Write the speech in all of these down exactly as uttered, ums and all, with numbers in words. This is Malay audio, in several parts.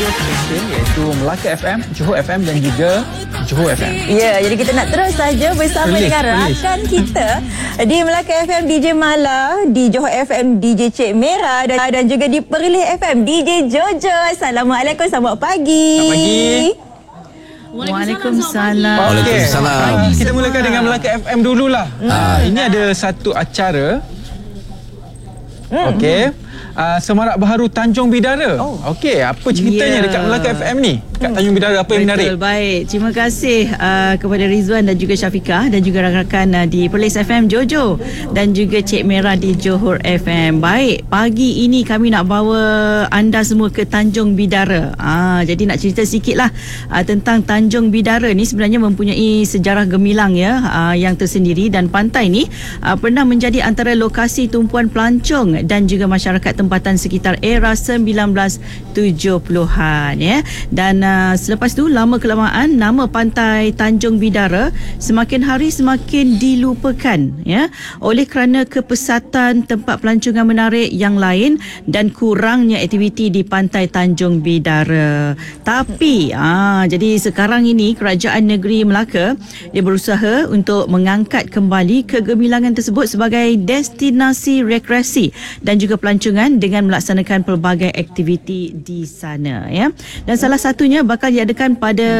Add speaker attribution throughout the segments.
Speaker 1: stesen iaitu Melaka F M, Johor F M dan juga Johor F M.
Speaker 2: Ya, jadi kita nak terus saja bersama
Speaker 1: Tulis,
Speaker 2: dengan
Speaker 1: tulis.
Speaker 2: rakan kita di Melaka F M D J Mala, di Johor F M D J Cik Merah dan, dan juga di Perlis F M D J Jojo. Assalamualaikum, selamat pagi.
Speaker 1: Selamat pagi.
Speaker 2: Waalaikumsalam.
Speaker 3: Waalaikumsalam.
Speaker 1: Okay. Kita mulakan dengan Melaka F M dululah. Hmm. Uh, ini ada satu acara. Hmm. Okey. Uh, Semarak Baharu Tanjung Bidara. Oh. Okey, apa ceritanya yeah. dekat Melaka F M ni? Dekat Tanjung Bidara, apa yang
Speaker 4: Betul,
Speaker 1: menarik?
Speaker 4: Baik, terima kasih uh, kepada Rizwan dan juga Syafiqah dan juga rakan-rakan uh, di Perlis F M Jojo dan juga Cik Merah di Johor F M. Baik, pagi ini kami nak bawa anda semua ke Tanjung Bidara. Ah, jadi nak cerita sikitlah uh, tentang Tanjung Bidara ni sebenarnya mempunyai sejarah gemilang ya uh, yang tersendiri, dan pantai ni uh, pernah menjadi antara lokasi tumpuan pelancong dan juga masyarakat tempatan sekitar era sembilan belas tujuh puluhan ya. Dan uh, selepas tu lama kelamaan nama pantai Tanjung Bidara semakin hari semakin dilupakan ya, oleh kerana kepesatan tempat pelancongan menarik yang lain dan kurangnya aktiviti di pantai Tanjung Bidara. Tapi ah jadi sekarang ini Kerajaan Negeri Melaka dia berusaha untuk mengangkat kembali kegemilangan tersebut sebagai destinasi rekreasi dan juga pelancongan dengan melaksanakan pelbagai aktiviti di sana ya. Dan salah satunya bakal diadakan pada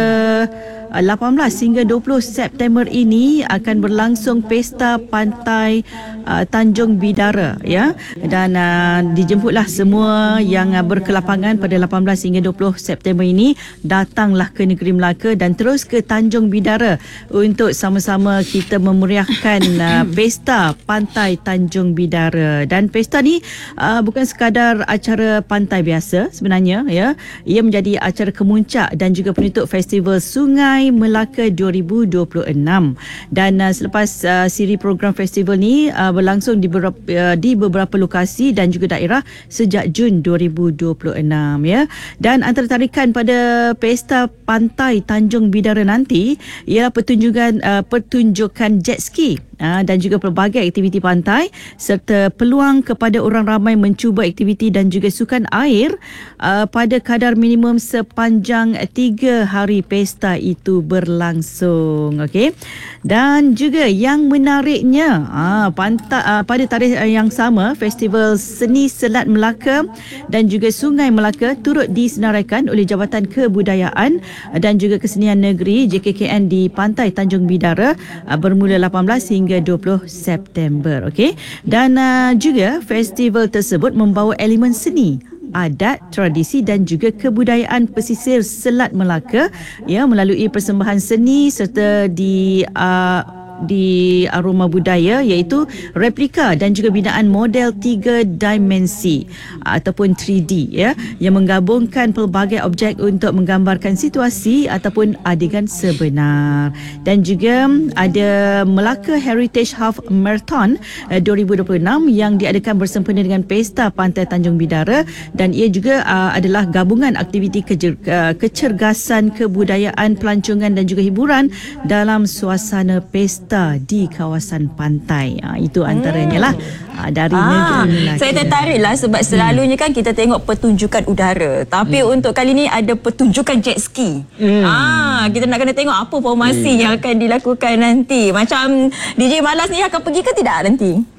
Speaker 4: lapan belas hingga dua puluh September ini akan berlangsung Pesta Pantai uh, Tanjung Bidara ya. Dan uh, dijemputlah semua yang uh, berkelapangan pada lapan belas hingga dua puluh September ini, datanglah ke negeri Melaka dan terus ke Tanjung Bidara untuk sama-sama kita memeriahkan uh, Pesta Pantai Tanjung Bidara. Dan pesta ni uh, bukan sekadar acara pantai biasa sebenarnya ya. Ia menjadi acara kemuncak dan juga penutup Festival Sungai Melaka dua ribu dua puluh enam. Dan uh, selepas uh, siri program festival ni uh, berlangsung di beberapa, uh, di beberapa lokasi dan juga daerah sejak Jun dua ribu dua puluh enam ya. Dan antara tarikan pada Pesta Pantai Tanjung Bidara nanti ialah pertunjukan uh, pertunjukan jet ski uh, dan juga pelbagai aktiviti pantai serta peluang kepada orang ramai mencuba aktiviti dan juga sukan air uh, pada kadar minimum sepanjang tiga hari pesta itu berlangsung. Okey. Dan juga yang menariknya uh, pantai uh, pada tarikh yang sama Festival Seni Selat Melaka dan juga Sungai Melaka turut disenaraikan oleh Jabatan Kebudayaan dan juga Kesenian Negeri J K K N di Pantai Tanjung Bidara uh, bermula lapan belas hingga dua puluh September. Okey. Dan uh, juga festival tersebut membawa elemen seni, adat, tradisi dan juga kebudayaan pesisir Selat Melaka ya, melalui persembahan seni serta di uh, di aroma budaya iaitu replika dan juga binaan model tiga dimensi ataupun tiga D ya, yang menggabungkan pelbagai objek untuk menggambarkan situasi ataupun adegan sebenar. Dan juga ada Melaka Heritage Half Marathon dua ribu dua puluh enam yang diadakan bersempena dengan Pesta Pantai Tanjung Bidara, dan ia juga uh, adalah gabungan aktiviti kejer- uh, kecergasan, kebudayaan, pelancongan dan juga hiburan dalam suasana pesta di kawasan pantai. Ha, itu antaranya lah ha, dari ah, negeri Melaka.
Speaker 2: Saya tertariklah sebab selalunya kan kita tengok pertunjukan udara, tapi hmm. untuk kali ni ada pertunjukan jet ski. Hmm. Ah, kita nak kena tengok apa formasi hmm. yang akan dilakukan nanti. Macam D J Malas ni akan pergi ke tidak nanti?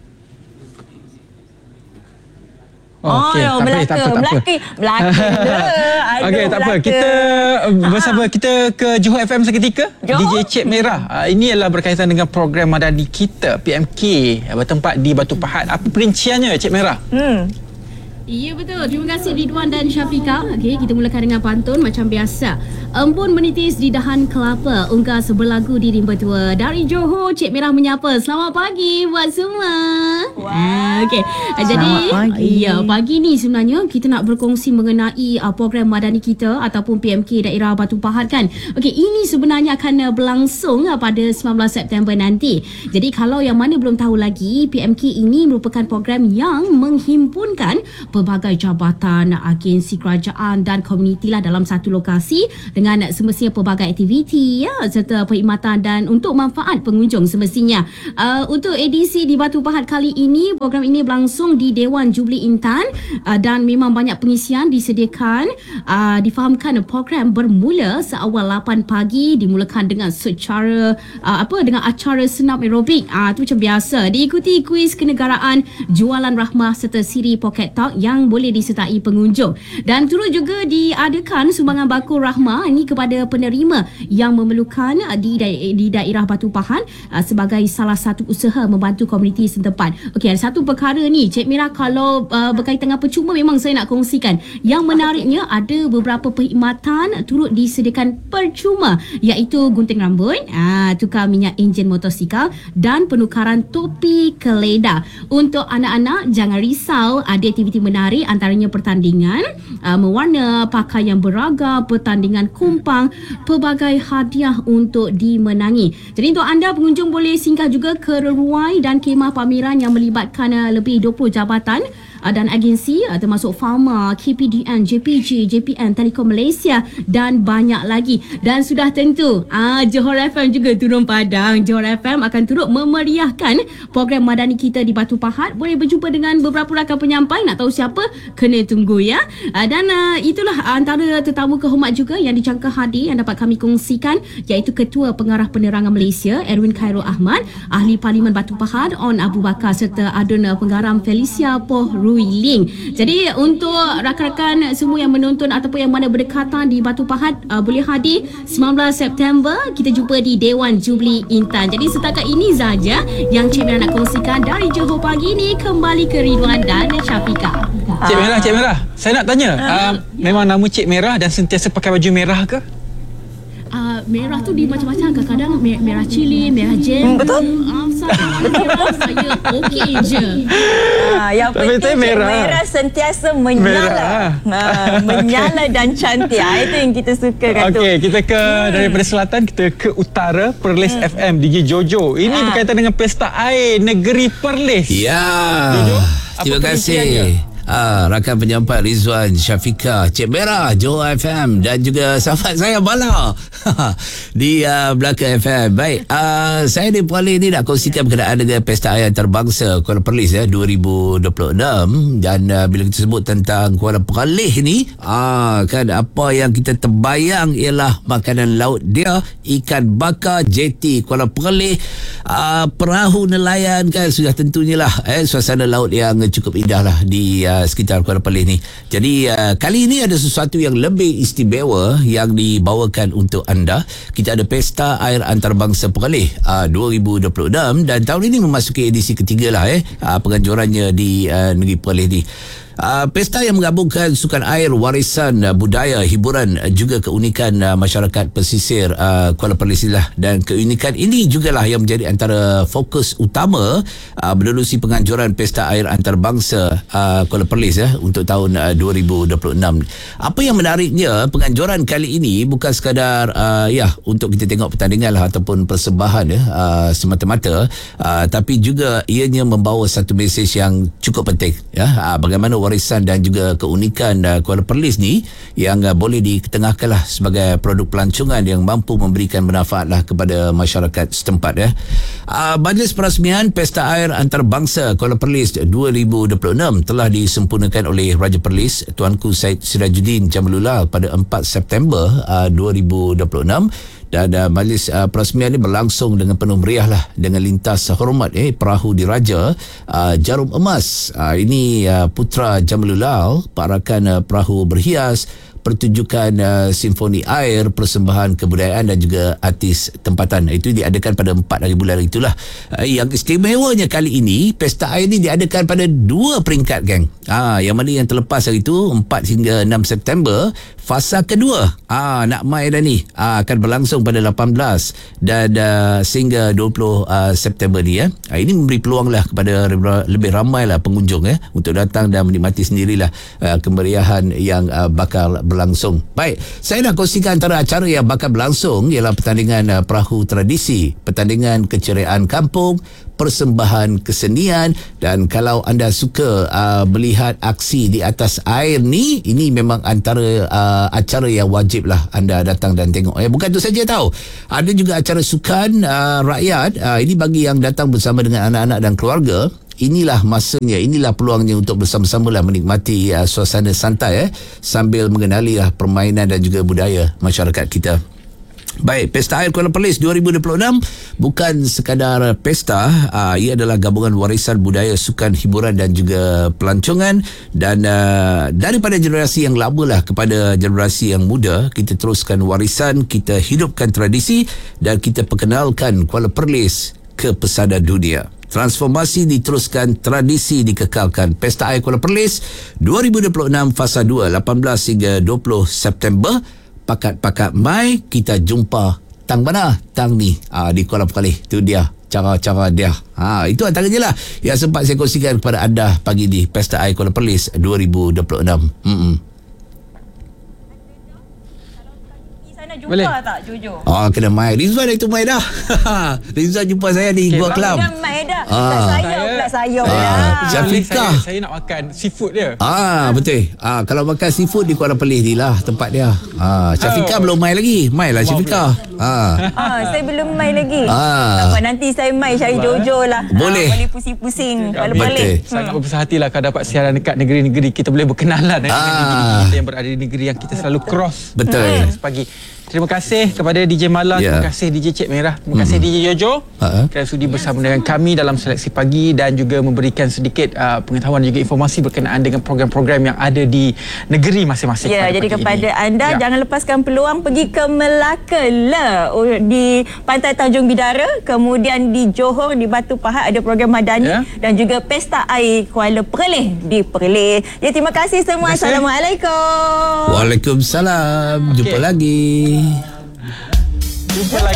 Speaker 2: Oh,
Speaker 1: okay,
Speaker 2: oh Melaka, Melaka, Melaka.
Speaker 1: Okey, tak apa. Kita bersama kita ke Johor F M seketika.
Speaker 2: Johor?
Speaker 1: D J Cik Merah. Uh, ini adalah berkaitan dengan program madani kita P M K bertempat di Batu Pahat. Apa perinciannya Cik Merah?
Speaker 2: Hmm.
Speaker 5: Ya betul. Terima kasih Ridwan dan Syafiqah. Okey, kita mulakan dengan pantun macam biasa. Embun menitis di dahan kelapa, unggas berlagu di rimba tua. Dari Johor, Cik Merah menyapa. Selamat pagi buat semua.
Speaker 2: Wow.
Speaker 5: Okey. Jadi,
Speaker 4: pagi.
Speaker 5: ya, pagi ni sebenarnya kita nak berkongsi mengenai uh, program madani kita ataupun P M K daerah Batu Pahat kan. Okey, ini sebenarnya akan uh, berlangsung uh, pada sembilan belas September nanti. Jadi kalau yang mana belum tahu lagi, P M K ini merupakan program yang menghimpunkan pelbagai jabatan, agensi kerajaan dan komuniti lah dalam satu lokasi dengan semestinya pelbagai aktiviti ya serta perkhidmatan dan untuk manfaat pengunjung semestinya. Uh, untuk edisi di Batu Pahat kali ini, program ini berlangsung di Dewan Jubli Intan uh, dan memang banyak pengisian disediakan. Uh, difahamkan program bermula seawal lapan pagi, dimulakan dengan secara uh, apa dengan acara senam aerobik. Ah uh, tu macam biasa. Diikuti kuis kenegaraan, jualan rahmah serta siri pocket talk yang boleh disertai pengunjung. Dan turut juga diadakan sumbangan bakul rahmah ini kepada penerima yang memerlukan di da- di daerah Batu Pahat uh, sebagai salah satu usaha membantu komuniti setempat. Okey, ada satu perkara ni Cik Mira, kalau uh, berkaitan dengan percuma memang saya nak kongsikan. Yang menariknya ada beberapa perkhidmatan turut disediakan percuma, iaitu gunting rambut, uh, tukar minyak enjin motosikal dan penukaran topi keleda. Untuk anak-anak jangan risau, ada aktiviti menarik antaranya pertandingan uh, mewarna, pakaian beragam, pertandingan kumpang, pelbagai hadiah untuk dimenangi. Jadi untuk anda pengunjung boleh singgah juga ke reruai dan kemah pameran yang melibatkan uh, lebih dua puluh jabatan dan agensi termasuk Pharma, K P D N, J P G, J P N, Telekom Malaysia dan banyak lagi. Dan sudah tentu ah, Johor F M juga turun padang. Johor F M akan turut memeriahkan program madani kita di Batu Pahat. Boleh berjumpa dengan beberapa rakan penyampai. Nak tahu siapa? Kena tunggu ya. Dan uh, itulah antara tetamu kehormat juga yang dijangka hadir yang dapat kami kongsikan, iaitu Ketua Pengarah Penerangan Malaysia Erwin Khairul Ahmad, Ahli Parlimen Batu Pahat On Abu Bakar serta Adun Penggaram Felicia Poh Ling. Jadi untuk rakan-rakan semua yang menonton ataupun yang mana berdekatan di Batu Pahat uh, boleh hadir sembilan belas September, kita jumpa di Dewan Jubli Intan. Jadi setakat ini saja yang Cik Mira nak kongsikan dari Johor pagi ni. Kembali ke Ridwan dan Syafiqah.
Speaker 1: Cik Mira, Cik Mira, saya nak tanya, uh, memang nama Cik Mira dan sentiasa pakai baju merah ke?
Speaker 5: Uh, merah tu di macam-macam, kadang-kadang mer- merah cili, merah jem.
Speaker 2: Betul.
Speaker 5: Uh, saya merah, saya okey je.
Speaker 2: Ha, yang
Speaker 1: Tapi
Speaker 2: penting
Speaker 1: merah.
Speaker 2: merah sentiasa menyala.
Speaker 1: Merah.
Speaker 2: Ha, menyala dan cantik. Ha, itu yang kita suka kan tu.
Speaker 1: Okey, kita ke hmm. daripada selatan kita ke utara, Perlis hmm. F M D J Jojo. Ini ha. berkaitan dengan pesta air negeri Perlis.
Speaker 3: Ya.
Speaker 1: Jojo,
Speaker 3: terima kasih. Ah, rakan penyampai Rizwan, Syafiqah, Cik Mira, Johor F M dan juga sahabat saya Bala di uh, belakang F M. Baik, uh, saya di Puali ni nak kongsikan berkenaan dengan Pesta Air Antarabangsa Kuala Perlis ya, dua ribu dua puluh enam. Dan uh, bila kita sebut tentang Kuala Perlis ni, ah, kan apa yang kita terbayang ialah makanan laut dia, ikan bakar, J T Kuala Perlis, uh, perahu nelayan kan, sudah tentunya lah eh, suasana laut yang cukup indah lah di uh, sekitar Kuala Perlis ni. Jadi uh, kali ini ada sesuatu yang lebih istimewa yang dibawakan untuk anda. Kita ada Pesta Air Antarabangsa Perlis uh, dua ribu dua puluh enam dan tahun ini memasuki edisi ketiga lah eh uh, penganjurannya di uh, negeri Perlis ni. Uh, pesta yang menggabungkan sukan air, warisan uh, budaya, hiburan, uh, juga keunikan uh, masyarakat pesisir uh, Kuala Perlis lah. Dan keunikan ini jugalah yang menjadi antara fokus utama uh, menerusi penganjuran Pesta Air Antarabangsa uh, Kuala Perlis ya, untuk tahun uh, dua ribu dua puluh enam. Apa yang menariknya, penganjuran kali ini bukan sekadar uh, ya untuk kita tengok pertandingan lah ataupun persembahan ya, uh, semata-mata, uh, tapi juga ianya membawa satu mesej yang cukup penting ya, uh, bagaimana warisan dan juga keunikan uh, Kuala Perlis ni yang uh, boleh diketengahkan lah sebagai produk pelancongan yang mampu memberikan manfaat lah kepada masyarakat setempat ya. Uh, Majlis Perasmian Pesta Air Antarabangsa Kuala Perlis dua ribu dua puluh enam telah disempurnakan oleh Raja Perlis Tuanku Syed Sirajuddin Jamilullah pada empat September uh, dua ribu dua puluh enam. Dan uh, majlis uh, perasmian ini berlangsung dengan penuh meriah lah, dengan lintas hormat eh perahu diraja uh, Jarum Emas. Uh, ini uh, putra Jamilullah, parakan uh, perahu berhias, pertunjukan uh, simfoni air, persembahan kebudayaan dan juga artis tempatan. Itu diadakan pada empat hari bulan itulah. Uh, yang istimewanya kali ini, pesta air ini diadakan pada dua peringkat geng. Ah, yang mana yang terlepas hari itu empat hingga enam September, fasa kedua ah nak mai dah ni ah, akan berlangsung pada lapan belas dan uh, sehingga dua puluh uh, September ni ya. Ah, ini memberi peluang lah kepada lebih ramai lah pengunjung ya, untuk datang dan menikmati sendirilah uh, kemeriahan yang uh, bakal berlangsung. Baik, saya nak kongsikan antara acara yang bakal berlangsung ialah pertandingan uh, perahu tradisi, pertandingan keceriaan kampung, persembahan kesenian, dan kalau anda suka uh, melihat aksi di atas air ni, ini memang antara uh, acara yang wajib lah anda datang dan tengok. Eh, bukan tu saja tahu. Ada juga acara sukan uh, rakyat. Uh, ini bagi yang datang bersama dengan anak-anak dan keluarga. Inilah masanya, inilah peluangnya untuk bersama-sama lah menikmati uh, suasana santai eh, sambil mengenali lah permainan dan juga budaya masyarakat kita. Baik, Pesta Air Kuala Perlis dua ribu dua puluh enam bukan sekadar pesta, uh, ia adalah gabungan warisan budaya, sukan, hiburan dan juga pelancongan. Dan uh, daripada generasi yang lama lah kepada generasi yang muda, kita teruskan warisan, kita hidupkan tradisi dan kita perkenalkan Kuala Perlis ke pesada dunia. Transformasi diteruskan, tradisi dikekalkan. Pesta Air Kuala Perlis dua ribu dua puluh enam Fasa dua, lapan belas hingga dua puluh September. Pakat-pakat mai kita jumpa tang mana tang ni ah, di Kuala Perlis. Itu dia cara-cara dia. Ha, itu antaranya lah yang sempat saya kongsikan kepada anda pagi di Pesta Air Kuala Perlis dua ribu dua puluh enam. Hmm.
Speaker 2: Jumpa
Speaker 1: Boleh.
Speaker 2: tak Jojo?
Speaker 3: Oh, kena mai. Rizwan itu mai dah. Rizwan jumpa saya di
Speaker 1: Okay,
Speaker 3: Gua Club.
Speaker 2: Dah mai dah.
Speaker 3: Ah.
Speaker 2: Pula saya pula saya
Speaker 3: Ah.
Speaker 2: pula.
Speaker 3: Syafika.
Speaker 1: Saya, saya nak makan seafood dia.
Speaker 3: Ah, betul. Ah, kalau makan seafood di Kuala Perlis ni lah tempat dia. Ah, Syafika
Speaker 1: Oh.
Speaker 3: belum mai lagi. Mai lah Syafika. Ah.
Speaker 2: Ah, saya belum mai lagi.
Speaker 3: Ah.
Speaker 2: Tak apa, nanti saya mai cari Jojo lah.
Speaker 3: Boleh.
Speaker 2: Ah, boleh pusing-pusing kalau
Speaker 3: Betul.
Speaker 2: boleh.
Speaker 1: Sangat berbesar hatilah kalau dapat siaran dekat negeri-negeri. Kita boleh berkenalan dengan
Speaker 3: Ah.
Speaker 1: negeri-negeri kita yang berada di negeri yang kita selalu cross.
Speaker 3: Betul.
Speaker 1: Setiap pagi. Terima kasih kepada D J Mala,
Speaker 3: Ya.
Speaker 1: terima kasih D J Cik Merah, terima kasih D J Jojo
Speaker 3: Ha.
Speaker 1: kerana sudi bersama dengan kami dalam seleksi pagi dan juga memberikan sedikit uh, pengetahuan dan juga informasi berkenaan dengan program-program yang ada di negeri masing-masing.
Speaker 2: Ya,
Speaker 1: pada
Speaker 2: jadi
Speaker 1: pagi
Speaker 2: kepada
Speaker 1: ini.
Speaker 2: anda
Speaker 1: Ya.
Speaker 2: jangan lepaskan peluang pergi ke Melaka lah, oh, di Pantai Tanjung Bidara, kemudian di Johor di Batu Pahat ada program madani
Speaker 1: Ya.
Speaker 2: dan juga Pesta Air Kuala Perlis di Perlis. Ya, terima kasih semua.
Speaker 1: Terima kasih.
Speaker 2: Assalamualaikum.
Speaker 3: Waalaikumsalam. Jumpa
Speaker 1: Okey.
Speaker 3: lagi.
Speaker 1: Jumpa lagi.